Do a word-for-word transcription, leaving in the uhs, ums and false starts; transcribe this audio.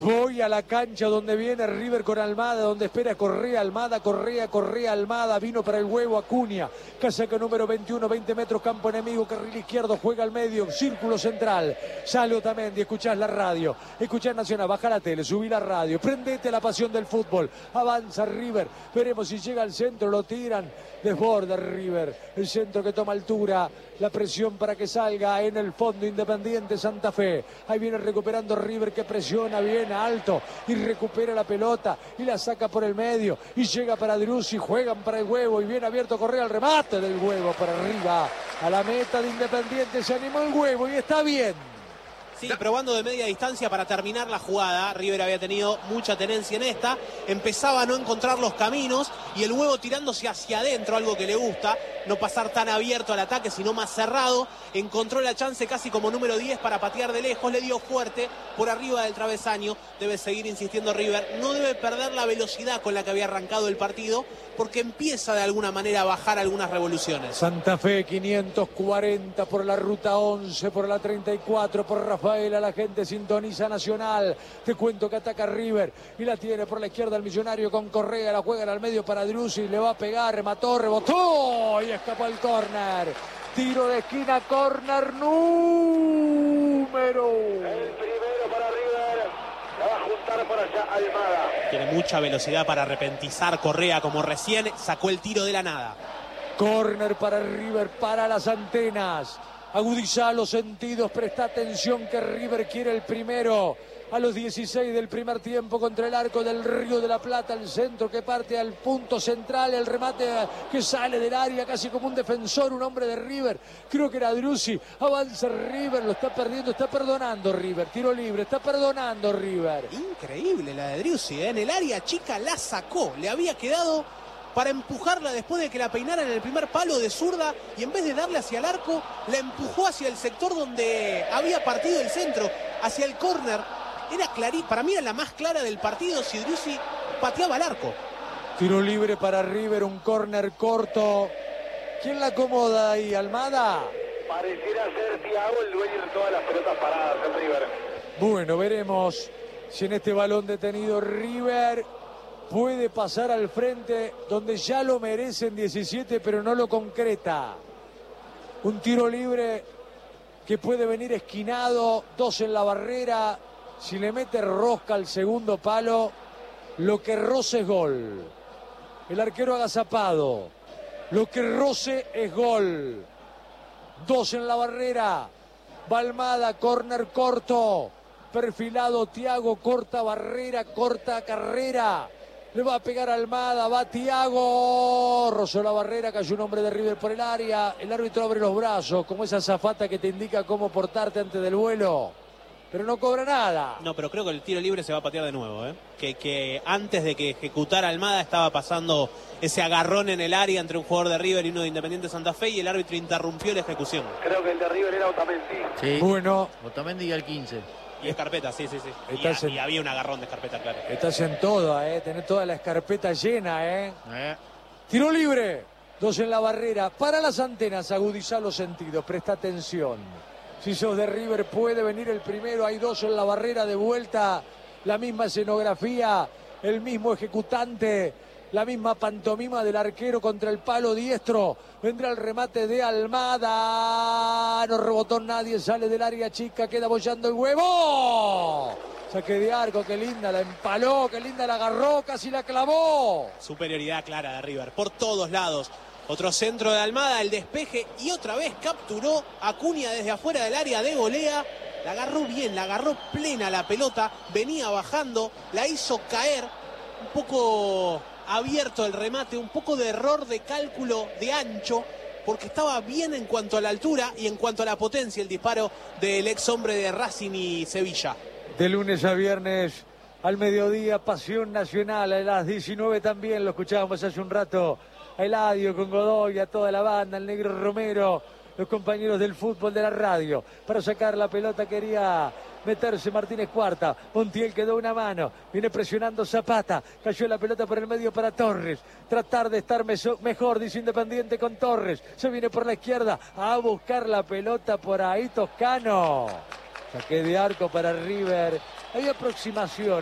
Voy a la cancha donde viene River con Almada, donde espera Correa, Almada, Correa, Correa, Almada, vino para el huevo Acuña, casaca número veintiuno, veinte metros, campo enemigo, carril izquierdo, juega al medio, círculo central, sale Otamendi, escuchás la radio, escuchás Nacional, baja la tele, subí la radio, prendete a la pasión del fútbol, avanza River, veremos si llega al centro, lo tiran, desborda River, el centro que toma altura, la presión para que salga en el fondo Independiente Santa Fe, ahí viene recuperando River que presiona bien alto y recupera la pelota y la saca por el medio y llega para Driussi, juegan para el huevo y viene abierto Correa, el remate del huevo para arriba a la meta de Independiente, se animó el huevo y está bien. Sí, probando de media distancia para terminar la jugada. River había tenido mucha tenencia en esta, empezaba a no encontrar los caminos y el huevo tirándose hacia adentro, algo que le gusta, no pasar tan abierto al ataque sino más cerrado, encontró la chance casi como número diez para patear de lejos, le dio fuerte por arriba del travesaño, debe seguir insistiendo River, no debe perder la velocidad con la que había arrancado el partido porque empieza de alguna manera a bajar algunas revoluciones. Santa Fe quinientos cuarenta por la ruta once, por la treinta y cuatro, por Rafael, a la gente sintoniza Nacional, te cuento que ataca River y la tiene por la izquierda el Millonario con Correa, la juegan al medio para Driussi, le va a pegar, remató, rebotó y escapó el córner, tiro de esquina, córner número. El primero para River, la va a juntar por allá Almada. Tiene mucha velocidad para repentizar Correa como recién sacó el tiro de la nada. Córner para River, para las antenas. Agudizá los sentidos, presta atención que River quiere el primero. A los dieciséis del primer tiempo contra el arco del Río de la Plata, el centro que parte al punto central, el remate que sale del área casi como un defensor, un hombre de River, creo que era Driussi, avanza River, lo está perdiendo, está perdonando River, tiro libre, está perdonando River. Increíble la de Driussi, ¿eh? En el área chica la sacó, le había quedado para empujarla después de que la peinara en el primer palo de zurda y en vez de darle hacia el arco, la empujó hacia el sector donde había partido el centro, hacia el córner. Era clarísima, para mí era la más clara del partido si Driussi pateaba al arco. Tiro libre para River, un córner corto. ¿Quién la acomoda ahí, Almada? Pareciera ser Thiago el dueño de todas las pelotas paradas en River. Bueno, veremos si en este balón detenido River puede pasar al frente donde ya lo merecen diecisiete, pero no lo concreta. Un tiro libre que puede venir esquinado, dos en la barrera. Si le mete rosca al segundo palo, lo que roce es gol. El arquero agazapado. Lo que roce es gol. Dos en la barrera. Balmada, córner corto. Perfilado Thiago, corta barrera, corta carrera. Le va a pegar Almada, va Thiago, rozó la barrera, cayó un hombre de River por el área, el árbitro abre los brazos, como esa azafata que te indica cómo portarte antes del vuelo, pero no cobra nada. No, pero creo que el tiro libre se va a patear de nuevo, ¿eh? Que, que antes de que ejecutara Almada estaba pasando ese agarrón en el área entre un jugador de River y uno de Independiente Santa Fe y el árbitro interrumpió la ejecución. Creo que el de River era Otamendi. Sí, bueno. Otamendi y al quince. Y Escarpeta, sí, sí, sí. Y, en... y había un agarrón de Escarpeta, claro. Estás en toda, ¿eh? Tenés toda la escarpeta llena, ¿eh? eh. Tiro libre. Dos en la barrera. Para las antenas, agudizá los sentidos. Presta atención. Si sos de River, puede venir el primero. Hay dos en la barrera de vuelta. La misma escenografía. El mismo ejecutante. La misma pantomima del arquero contra el palo diestro. Vendrá el remate de Almada. No rebotó nadie. Sale del área chica. Queda bollando el huevo. Saque de arco. Qué linda la empaló. Qué linda la agarró. Casi la clavó. Superioridad clara de River. Por todos lados. Otro centro de Almada. El despeje. Y otra vez capturó Acuña desde afuera del área de golea. La agarró bien. La agarró plena la pelota. Venía bajando. La hizo caer. Un poco abierto el remate, un poco de error de cálculo de ancho, porque estaba bien en cuanto a la altura y en cuanto a la potencia el disparo del ex hombre de Racing y Sevilla. De lunes a viernes al mediodía, Pasión Nacional, a las diecinueve también, lo escuchábamos hace un rato, a Eladio con Godoy, a toda la banda, el Negro Romero, los compañeros del fútbol de la radio. Para sacar la pelota quería meterse Martínez Cuarta, Montiel quedó una mano, viene presionando Zapata, cayó la pelota por el medio para Torres, tratar de estar mejor, dice Independiente con Torres, se viene por la izquierda a buscar la pelota por ahí Toscano, saque de arco para River, hay aproximación.